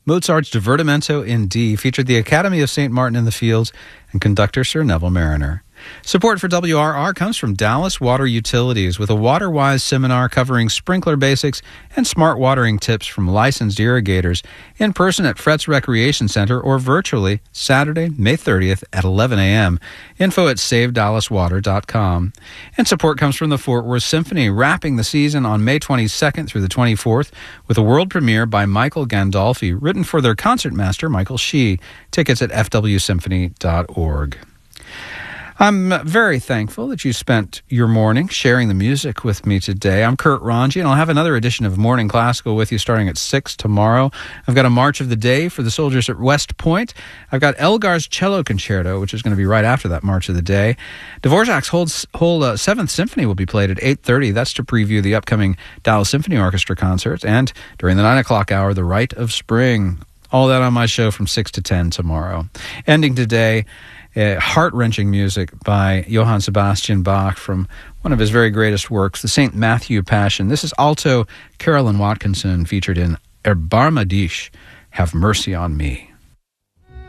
Mozart's Divertimento in D featured the Academy of St. Martin in the Fields and conductor Sir Neville Mariner. Support for WRR comes from Dallas Water Utilities with a WaterWise seminar covering sprinkler basics and smart watering tips from licensed irrigators in person at Fretz Recreation Center or virtually Saturday, May 30th at 11 a.m. Info at SaveDallasWater.com. And support comes from the Fort Worth Symphony, wrapping the season on May 22nd through the 24th with a world premiere by Michael Gandolfi, written for their concertmaster, Michael Shee. Tickets at fwsymphony.org. I'm very thankful that you spent your morning sharing the music with me today. I'm Kurt Ranji, and I'll have another edition of Morning Classical with you starting at 6 tomorrow. I've got a March of the Day for the soldiers at West Point. I've got Elgar's Cello Concerto, which is going to be right after that March of the Day. Dvorak's whole 7th Symphony will be played at 8:30. That's to preview the upcoming Dallas Symphony Orchestra concerts. And during the 9 o'clock hour, The Rite of Spring. All that on my show from 6 to 10 tomorrow. Ending today, heart-wrenching music by Johann Sebastian Bach from one of his very greatest works, the St. Matthew Passion. This is alto Carolyn Watkinson, featured in Erbarme dich, Have Mercy on Me.